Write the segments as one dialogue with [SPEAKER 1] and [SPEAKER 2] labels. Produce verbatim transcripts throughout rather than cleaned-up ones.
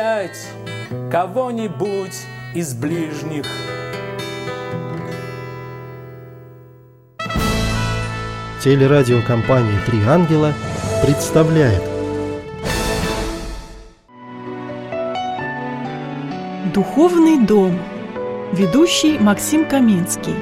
[SPEAKER 1] кого-нибудь из ближних.
[SPEAKER 2] Телерадиокомпания «Три ангела» представляет
[SPEAKER 3] Духовный дом. Ведущий Максим Каминский.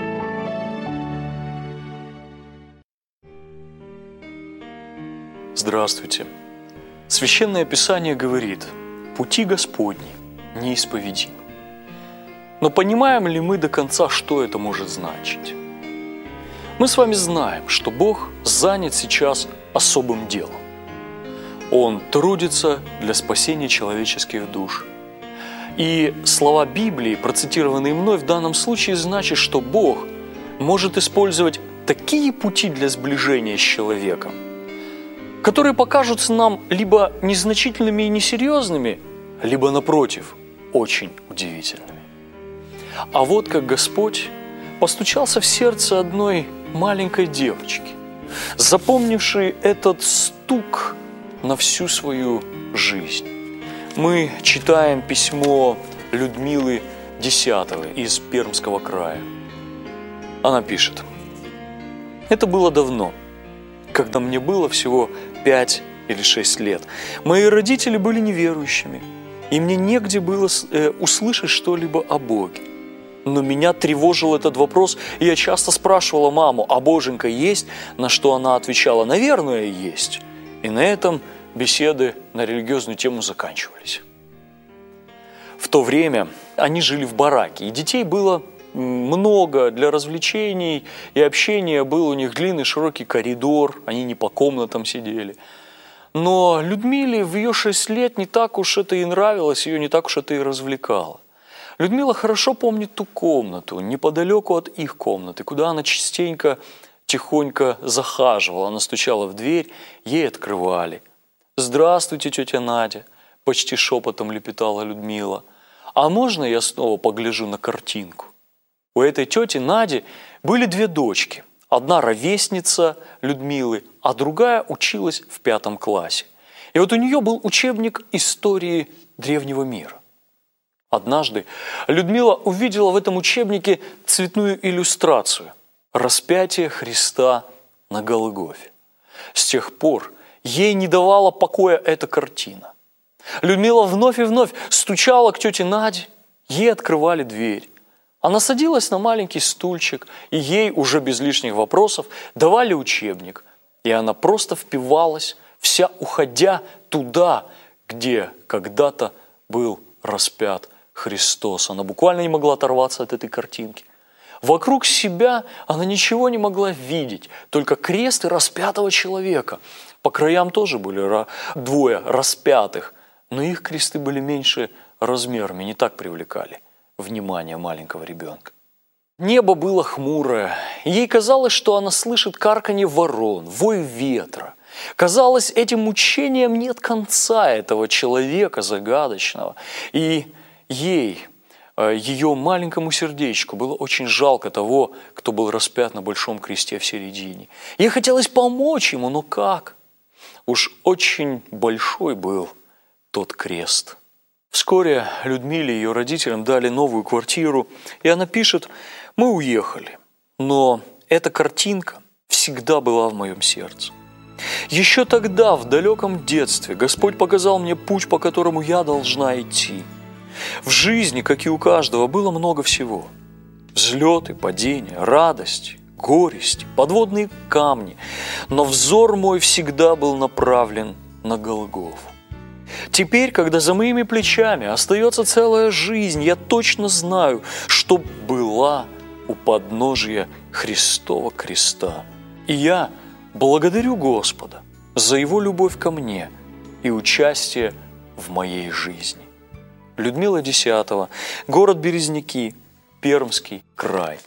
[SPEAKER 4] Здравствуйте. Священное Писание говорит: «Пути Господни неисповедимы». Но понимаем ли мы до конца, что это может значить? Мы с вами знаем, что Бог занят сейчас особым делом. Он трудится для спасения человеческих душ. И слова Библии, процитированные мной в данном случае, значат, что Бог может использовать такие пути для сближения с человеком, которые покажутся нам либо незначительными и несерьезными, либо, напротив, очень удивительными. А вот как Господь постучался в сердце одной маленькой девочки, запомнившей этот стук на всю свою жизнь. Мы читаем письмо Людмилы Десятовой из Пермского края. Она пишет: «Это было давно, когда мне было всего пять или шесть лет. Мои родители были неверующими, и мне негде было э, услышать что-либо о Боге. Но меня тревожил этот вопрос, и я часто спрашивала маму: а Боженька есть? На что она отвечала: наверное, есть. И на этом беседы на религиозную тему заканчивались». В то время они жили в бараке, и детей было много для развлечений и общения. Был у них длинный широкий коридор, они не по комнатам сидели. Но Людмиле в ее шесть лет не так уж это и нравилось, ее не так уж это и развлекало. Людмила хорошо помнит ту комнату, неподалеку от их комнаты, куда она частенько, тихонько захаживала. Она стучала в дверь, ей открывали. «Здравствуйте, тетя Надя», – почти шепотом лепетала Людмила. «А можно я снова погляжу на картинку?» У этой тети Нади были две дочки. Одна ровесница Людмилы, а другая училась в пятом классе. И вот у нее был учебник истории древнего мира. Однажды Людмила увидела в этом учебнике цветную иллюстрацию – распятие Христа на Голгофе. С тех пор ей не давала покоя эта картина. Людмила вновь и вновь стучала к тете Наде, ей открывали дверь. Она садилась на маленький стульчик, и ей, уже без лишних вопросов, давали учебник. И она просто впивалась, вся уходя туда, где когда-то был распят Христос. Она буквально не могла оторваться от этой картинки. Вокруг себя она ничего не могла видеть, только крест и распятого человека. По краям тоже были двое распятых, но их кресты были меньше размерами, не так привлекали внимание маленького ребенка. Небо было хмурое, ей казалось, что она слышит карканье ворон, вой ветра. Казалось, этим мучениям нет конца, этого человека загадочного. И ей, ее маленькому сердечку, было очень жалко того, кто был распят на большом кресте в середине. Ей хотелось помочь ему, но как? Уж очень большой был тот крест. Вскоре Людмиле и ее родителям дали новую квартиру, и она пишет: «Мы уехали, но эта картинка всегда была в моем сердце. Еще тогда, в далеком детстве, Господь показал мне путь, по которому я должна идти. В жизни, как и у каждого, было много всего. Взлеты, падения, радости, горести, подводные камни. Но взор мой всегда был направлен на Голгофу. Теперь, когда за моими плечами остается целая жизнь, я точно знаю, что была у подножия Христова креста. И я благодарю Господа за Его любовь ко мне и участие в моей жизни». Людмила Десятова, город Березники, Пермский край.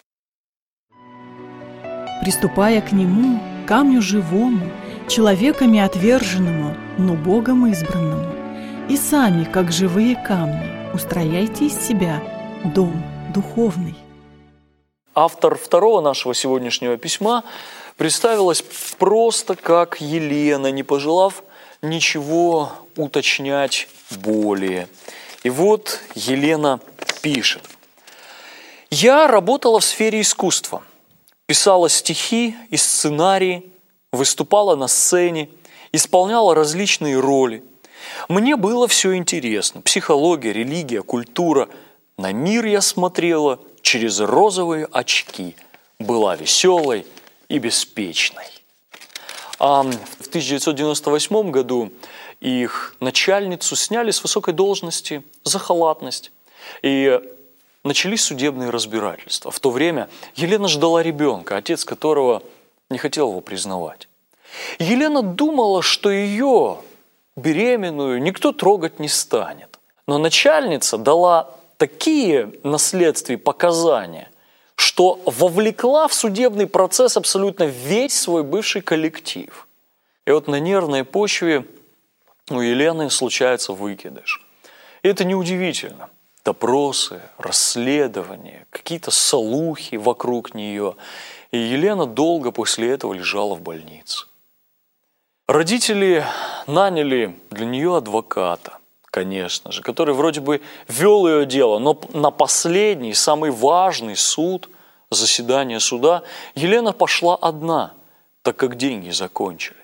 [SPEAKER 3] Приступая к Нему, камню живому, человеками отверженному, но Богом избранному, и сами, как живые камни, устрояйте из себя дом духовный.
[SPEAKER 4] Автор второго нашего сегодняшнего письма представилась просто как Елена, не пожелав ничего уточнять более. И вот Елена пишет. «Я работала в сфере искусства, писала стихи и сценарии, выступала на сцене, исполняла различные роли. Мне было все интересно – психология, религия, культура. На мир я смотрела через розовые очки, была веселой и беспечной». А в тысяча девятьсот девяносто восьмом году их начальницу сняли с высокой должности за халатность. И начались судебные разбирательства. В то время Елена ждала ребенка, отец которого не хотел его признавать. Елена думала, что ее, беременную, никто трогать не станет. Но начальница дала такие на следствии показания, что вовлекла в судебный процесс абсолютно весь свой бывший коллектив. И вот на нервной почве у Елены случается выкидыш. И это неудивительно. Допросы, расследования, какие-то слухи вокруг нее. И Елена долго после этого лежала в больнице. Родители наняли для нее адвоката, конечно же, который вроде бы вел ее дело, но на последний, самый важный суд, заседание суда, Елена пошла одна, так как деньги закончились.